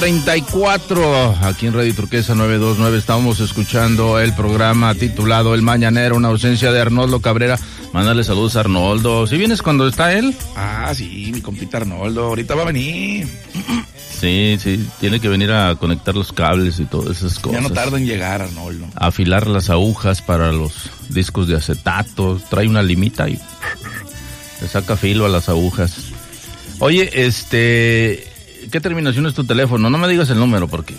8:34, aquí en Radio Turquesa 929, estamos escuchando el programa titulado El Mañanero, una ausencia de Arnoldo Cabrera. Mándale saludos a Arnoldo. ¿Sí vienes cuando está él? Ah, sí, mi compita Arnoldo, ahorita va a venir. Sí, tiene que venir a conectar los cables y todas esas cosas. Ya no tarda en llegar, Arnoldo. Afilar las agujas para los discos de acetato, trae una limita y le saca filo a las agujas. Oye, ¿qué terminación es tu teléfono? No me digas el número porque,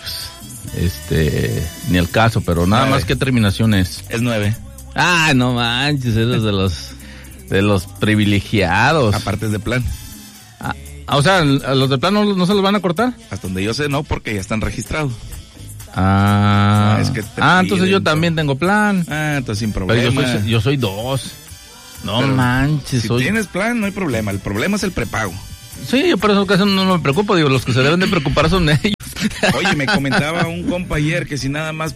ni el caso, pero nada 9. más, ¿qué terminación es? Es 9. Ah, no manches, eres de los privilegiados. Aparte es de plan. O sea, ¿a los de plan no se los van a cortar? Hasta donde yo sé, no, porque ya están registrados. Es que entonces yo también tengo plan. Entonces sin problema. Pero yo soy 2. No pero manches. Si tienes plan, no hay problema. El problema es el prepago. Sí, yo por eso casi no me preocupo. Digo, los que se deben de preocupar son ellos. Oye, me comentaba un compa ayer que si nada más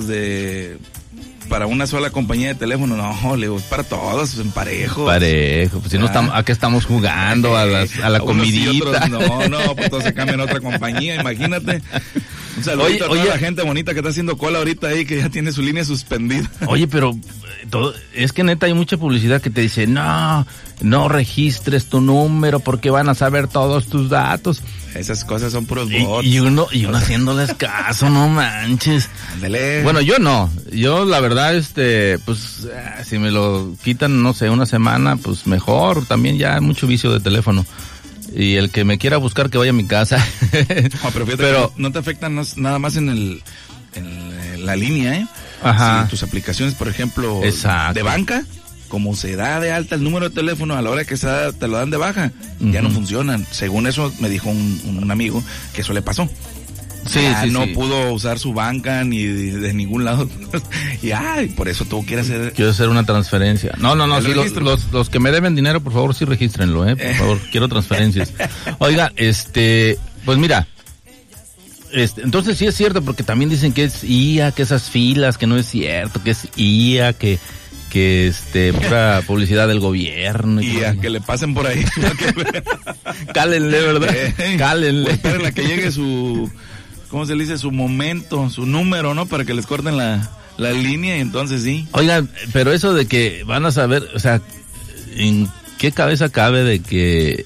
para una sola compañía de teléfono, no, le digo, es para todos, en parejo. Parejo, pues si no estamos, ¿a qué estamos jugando? A la comidita. Pues todos se cambian a otra compañía, imagínate. Un saludito a toda la gente bonita que está haciendo cola ahorita ahí, que ya tiene su línea suspendida. Oye, pero es que neta hay mucha publicidad que te dice, no registres tu número porque van a saber todos tus datos. Esas cosas son puros bots. Y uno haciéndoles caso, no manches. Ándale. Bueno, yo no. Yo, la verdad, pues, si me lo quitan, no sé, una semana, pues mejor. También ya hay mucho vicio de teléfono. Y el que me quiera buscar, que vaya a mi casa. Pero fíjate que no te afectan nada más en la línea, ¿eh? Ajá. Si tus aplicaciones, por ejemplo, exacto, de banca, como se da de alta el número de teléfono a la hora que te lo dan de baja, ya no funcionan. Según eso me dijo un amigo que eso le pasó. No pudo usar su banca ni de ningún lado. Y por eso tuvo que quiero hacer una transferencia. No, sí, los que me deben dinero, por favor, sí regístrenlo, por favor, quiero transferencias. Oiga, pues mira, entonces sí es cierto, porque también dicen que es IA, que esas filas, que no es cierto, que es IA, que pura publicidad del gobierno. Y que le pasen por ahí. Cálenle, ¿verdad? Cálenle. Esperen a que llegue ¿cómo se le dice? Su momento, su número, ¿no? Para que les corten la línea y entonces sí. Oigan, pero eso de que van a saber, o sea, ¿en qué cabeza cabe de que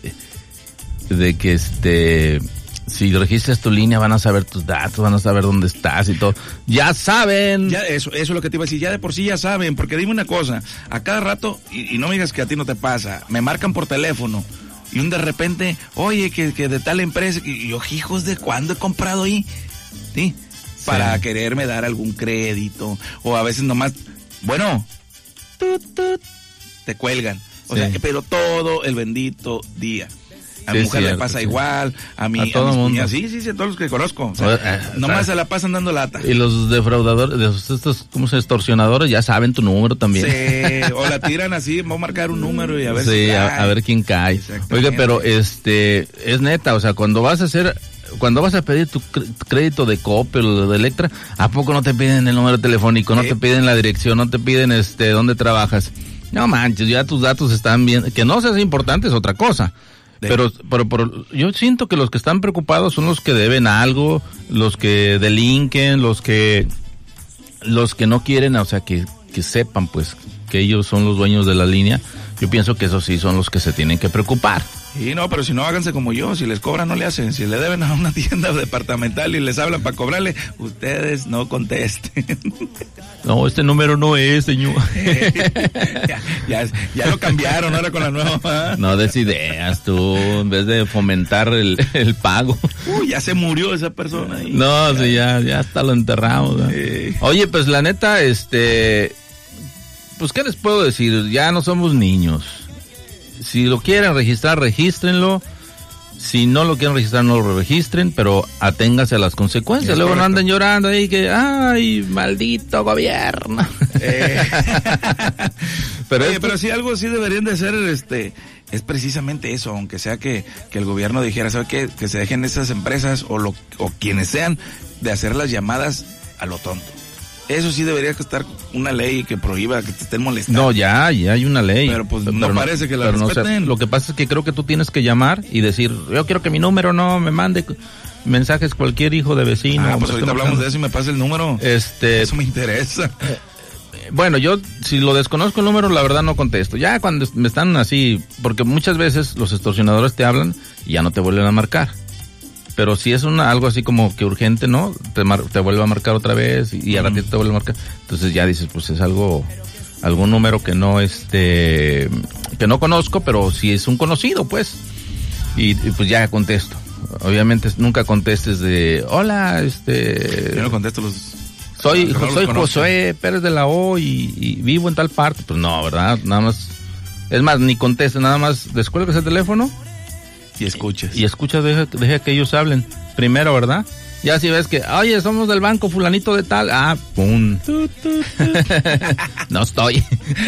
si registras tu línea van a saber tus datos, van a saber dónde estás y todo? Ya saben. Ya eso es lo que te iba a decir, ya de por sí ya saben, porque dime una cosa, a cada rato, y no me digas que a ti no te pasa, me marcan por teléfono, y de repente, oye, que de tal empresa, y yo, hijos, ¿de cuándo he comprado ahí? ¿Sí? Para quererme dar algún crédito, o a veces nomás, te cuelgan. O sea, pero todo el bendito día. A mi mujer le pasa igual, a mis cuñadas, sí, a todos los que conozco. O sea, nomás se la pasan dando lata. Y los defraudadores, estos, ¿cómo se extorsionadores? Ya saben tu número también. Sí, o la tiran así, voy a marcar un número y a ver si cae. A ver quién cae. Oiga, pero es neta, o sea, cuando vas a pedir tu crédito de Coppel o de Electra, ¿a poco no te piden el número telefónico? No te piden la dirección, no te piden dónde trabajas. No manches, ya tus datos están bien. Que no seas importante es otra cosa. Pero yo siento que los que están preocupados son los que deben algo, los que delinquen, los que no quieren, o sea, que sepan pues que ellos son los dueños de la línea. Yo pienso que esos sí son los que se tienen que preocupar. Y no, pero si no, háganse como yo, si les cobran no le hacen, si le deben a una tienda departamental y les hablan para cobrarle, ustedes no contesten. No, este número no es, señor. Ya lo cambiaron ahora con la nueva. No des ideas tú, en vez de fomentar el pago. Ya se murió esa persona ahí. No, sí, ya hasta lo enterramos. Oye, pues la neta, pues ¿qué les puedo decir? Ya no somos niños. Si lo quieren registrar, regístrenlo. Si no lo quieren registrar, no lo registren, pero aténgase a las consecuencias. Luego no anden llorando ahí que, ay, maldito gobierno. Pero si algo sí deberían de hacer, es precisamente eso, aunque sea que el gobierno dijera, ¿sabe qué? Que se dejen esas empresas o quienes sean de hacer las llamadas a lo tonto. Eso sí debería estar una ley que prohíba que te estén molestando. No, ya hay una ley. Pero pues no parece que la respeten. Lo que pasa es que creo que tú tienes que llamar y decir, yo quiero que mi número no me mande mensajes cualquier hijo de vecino. Pues ahorita hablamos de eso y me pasa el número. Eso me interesa. Bueno, yo si lo desconozco el número, la verdad no contesto. Ya cuando me están así, porque muchas veces los extorsionadores te hablan y ya no te vuelven a marcar. Pero si es algo así como que urgente, ¿no? Te vuelve a marcar otra vez y a ratito te vuelve a marcar. Entonces ya dices, pues es algún número que no que no conozco, pero si es un conocido, pues. Y pues ya contesto. Obviamente nunca contestes de, hola, Yo no contesto Soy Josué Pérez de la O y vivo en tal parte. Pues no, ¿verdad? Nada más. Es más, ni contestes, nada más descuelgues el teléfono. Y escuches. Deja que ellos hablen. Primero, ¿verdad? Ya si ves que, oye, somos del banco fulanito de tal. ¡Pum! No estoy.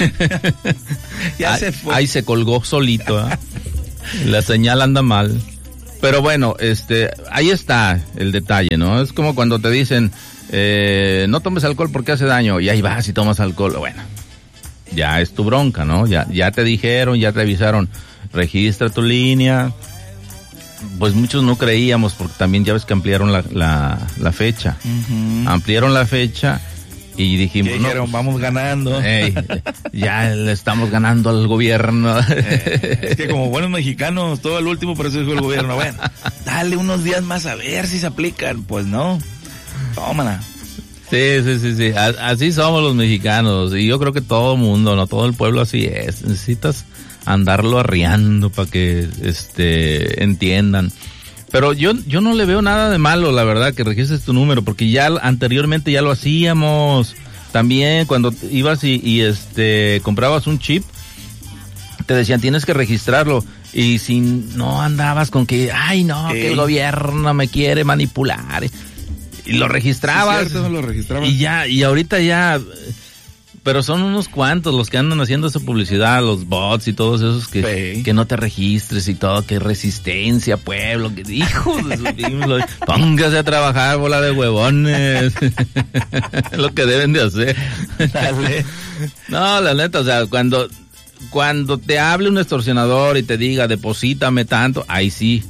Ya se fue. Ahí se colgó solito, ¿eh? La señal anda mal. Pero bueno, ahí está el detalle, ¿no? Es como cuando te dicen, no tomes alcohol porque hace daño, y ahí vas y tomas alcohol. Bueno, ya es tu bronca, ¿no? Ya te dijeron, ya te avisaron, registra tu línea. Pues muchos no creíamos, porque también ya ves que ampliaron la fecha. Uh-huh. Ampliaron la fecha y dijimos, dijeron, pues, vamos ganando. Ya le estamos ganando al gobierno. Es que como buenos mexicanos, todo el último, por eso dijo el gobierno, bueno, dale unos días más a ver si se aplican. Pues no, tómala. Sí. Así somos los mexicanos. Y yo creo que todo el mundo, no todo el pueblo así es. Necesitas andarlo arriando para que entiendan. Pero yo no le veo nada de malo, la verdad, que registres tu número, porque ya anteriormente ya lo hacíamos. También cuando ibas y comprabas un chip, te decían tienes que registrarlo. Y si no andabas con que, que el gobierno me quiere manipular. Y lo registrabas. Sí, cierto, lo registrabas. Y ahorita ya. Pero son unos cuantos los que andan haciendo esa publicidad, los bots y todos esos que no te registres y todo, que resistencia, pueblo, que hijos de su póngase a trabajar, bola de huevones. Es lo que deben de hacer. Dale. No, la neta, o sea, cuando te hable un extorsionador y te diga, deposítame tanto, ahí sí,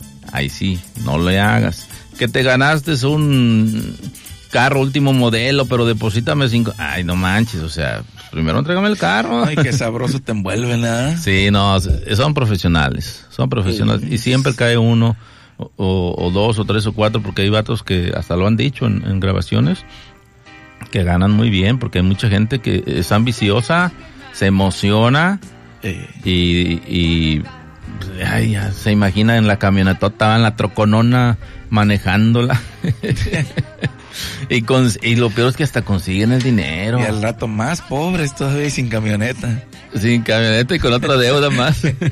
no le hagas. Que te ganaste un carro último modelo, pero deposítame 5. Ay, no manches, o sea, primero entrégame el carro. Ay, qué sabroso te envuelven, ¿eh? Sí, no, son profesionales. Y siempre cae uno, o dos, o tres, o cuatro, porque hay vatos que hasta lo han dicho en grabaciones, que ganan muy bien, porque hay mucha gente que es ambiciosa, se emociona, y ya se imagina en la camionetota, en la troconona, manejándola. Y lo peor es que hasta consiguen el dinero. Y al rato más pobres todavía sin camioneta. Sin camioneta y con otra deuda más. Es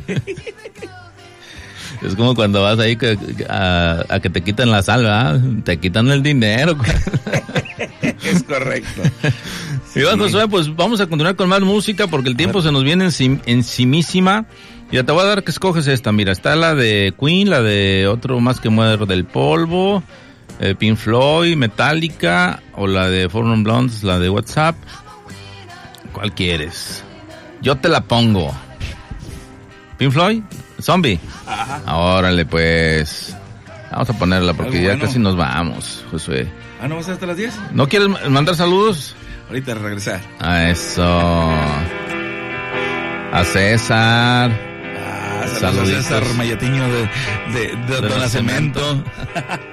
como cuando vas ahí a que te quitan la sal, ¿verdad? Te quitan el dinero. Es correcto. Y bueno, Josué, pues vamos a continuar con más música porque el tiempo se nos viene encimísima. Ya te voy a dar que escoges esta. Mira, está la de Queen, la de otro más que muere del polvo, Pink Floyd, Metallica, o la de Four Non Blondes, la de WhatsApp. ¿Cuál quieres? Yo te la pongo. Pink Floyd, Zombie. Ajá. Órale, pues. Vamos a ponerla porque ya casi nos vamos, Josué. ¿No vas hasta las 10? ¿No quieres mandar saludos? Ahorita regresar. A eso. A César. Saludos a César Mayetiño de Don Cemento.